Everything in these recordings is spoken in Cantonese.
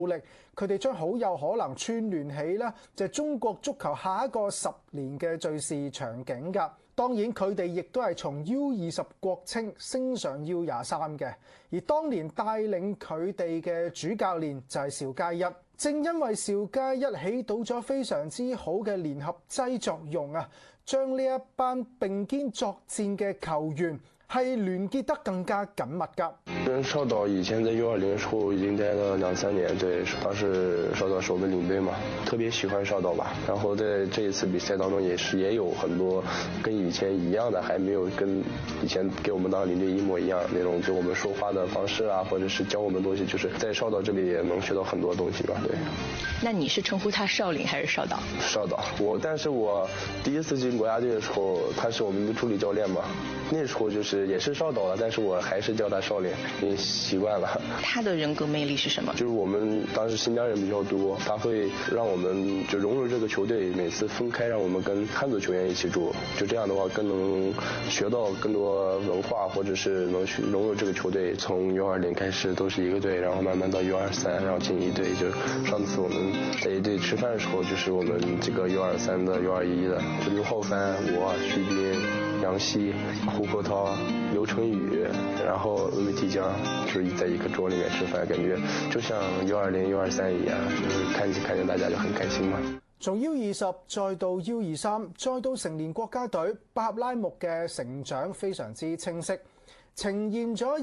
力，佢哋將好有可能串聯起咧，就係中國足球下一個10年嘅敘事場景㗎。當然佢哋亦都係從 U20 國青升上 U23 嘅，而當年帶領佢哋嘅主教練就係邵佳一。正因為邵佳一起到咗非常之好嘅聯合劑作用啊，將呢一班並肩作戰嘅球員係聯結得更加緊密㗎。 跟邵導以前在 U20 時候已經待了2-3年，對，當時邵導是我們領隊嘛，特別喜歡邵導吧。然後在這一次比賽當中也有很多跟以前一樣的，還沒有跟以前給我們當領隊一模一樣那種，就我們說話的方式啊，或者是教我們東西，就是在邵導這裡也能學到很多東西吧。對。 那你是稱呼他少領還是邵導？ 邵導，但是我第一次進國家隊的時候，他是我們的助理教練嘛，那時候就是也是邵導了，但是我還是叫他少領，因為習慣了。 他的人格魅力是什麼？ 就是我們當時新疆人比較多，他會讓我們就融入這個球隊，每次分開讓我們跟漢族球員一起住，就這樣的話更能學到更多文化，或者是能融入這個球隊。從 U20 開始都是一個隊，然後慢慢到 U23，然後進一隊。就上次我們在一隊吃飯的時候，就是我們這個 U23 的 U21的，就劉浩帆、我、徐斌、楊希、胡國濤、劉成宇，然後魏提江，就是在一個桌裡面吃飯，感覺就像 U20、U23 一樣，就是看見大家就很開心嘛。 從 U20再到 U23，再到成年國家隊，巴赫拉木嘅成長非常之清晰，呈現咗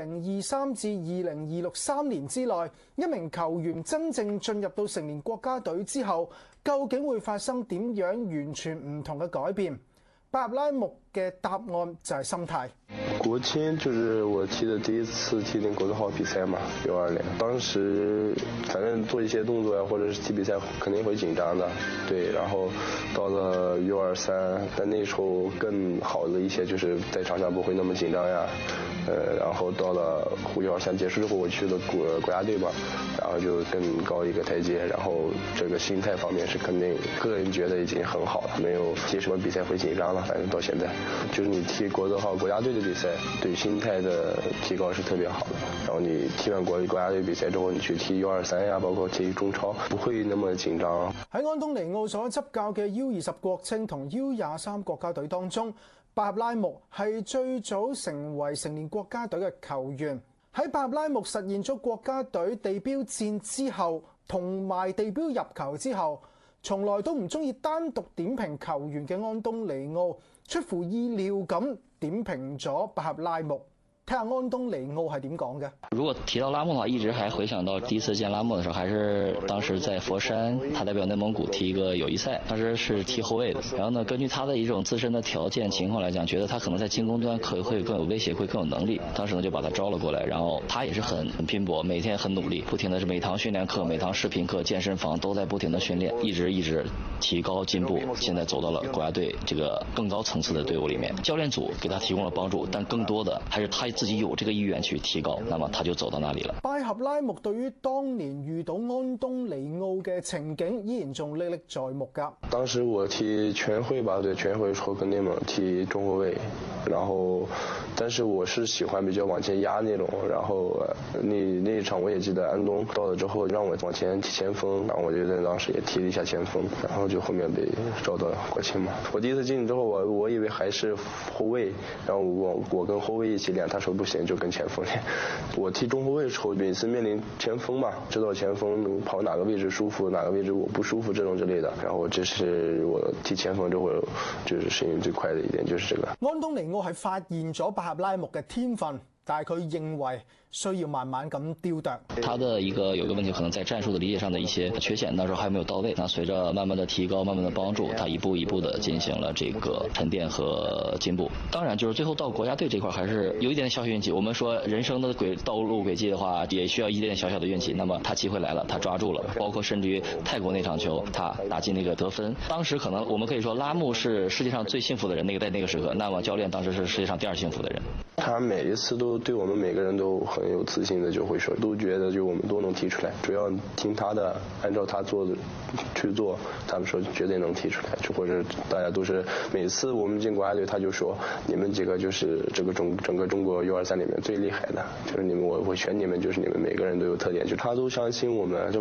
2023至2026-3年之內一名球員真正進入到成年國家隊之後，究竟會發生點樣完全唔同嘅改變？巴赫拉木嘅答案就係心態。 國青就是我踢的第一次踢那國字號比賽嘛，U20，當時反正做一些動作呀，或者是踢比賽肯定會緊張的，對。然後到了 U23，但那時候更好的一些，就是在場上不會那麼緊張呀。然後到了 U23 結束之後，我去了國家隊嘛，然後就更高一個台階。然後這個心態方面是肯定，個人覺得已經很好了，沒有踢什麼比賽會緊張了。反正到現在，就是你踢國字號國家隊的比賽，對心態的提高是特別好的。然後你踢完國家隊比賽之後，你去踢 U23 呀，包括踢中超，不會那麼緊張。 喺安東尼奧所執教嘅 U20 國青同 U23 國家隊當中，巴赫拉木係最早成為成年國家隊嘅球員。喺巴赫拉木實現咗國家隊地標戰之後，同埋地標入球之後，從來都唔中意單獨點評球員嘅安東尼奧，出乎意料咁點評咗巴赫拉木。睇下安東尼奧係點講嘅。 如果提到拉木的話，一直還回想到第一次見拉木的時候，還是當時在佛山，他代表內蒙古踢一個友誼賽，當時是踢後衛的。然後呢，根據他的一種自身的條件情況來講，覺得他可能在進攻端會更有威脅，會更有能力。當時呢就把他招了過來，然後他也是很拼搏，每天很努力，不停的是每堂訓練課、每堂視頻課、健身房都在不停的訓練，一直提高進步。現在走到了國家隊這個更高層次的隊伍裡面，教練組給他提供了幫助，但更多的還是他自己有這個意願去提高，那麼他就走到那裡了。 巴赫拉木對於當年遇到安東尼奧嘅情景依然仲歷歷在目㗎。 當時我踢全會吧，對，全會時候跟內蒙踢中後衛，然後但是我是喜歡比較往前壓那種，然後那一場我也記得安東到了之後讓我往前踢前鋒，然後我就在當時也踢了一下前鋒，然後就後面被招到國青嘛。我第一次進去之後，我以為還是後衛，然後我跟後衛一起練，他說不行就跟前鋒練。我踢中後衛的時候每次面臨前鋒嘛，知道前鋒跑哪個位置舒服，哪個位置我不舒服這種之類的，然後這是我踢前鋒之後就是適應最快的一點，就是這個。 安東尼奧係發現咗巴赫拉木嘅天分，但係佢認為需要慢慢咁雕琢。 他的有一個問題，可能在戰術的理解上的一些缺陷，那時候還沒有到位。那隨着慢慢的提高，慢慢的幫助，他一步一步的進行了這個沉澱和進步。當然，就是最後到國家隊這塊，還是有一點小小運氣。我們說人生的道路軌跡的話，也需要一點小小的運氣。那麼他機會來了，他抓住了，包括甚至於泰國那場球，他打進那個得分。當時可能我們可以說拉木是世界上最幸福的人，在那個時刻。那麼教練當時是世界上第二幸福的人。 他每一次都對我們每個人都很很有自信的就会说，都觉得就我们都能踢出来，只要听他的，按照他做的去做，他们说绝对能踢出来。或者大家都是每次我们进国家队，他就说你们几个就是这个整个中国U23里面最厉害的，就是你们我选你们，就是你们每个人都有特点，就他都相信我们，就